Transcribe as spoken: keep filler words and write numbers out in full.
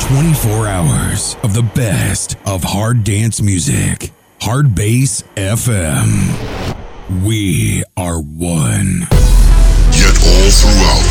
twenty-four hours of the best of hard dance music. Hard Bass F M. We are one. Yet all throughout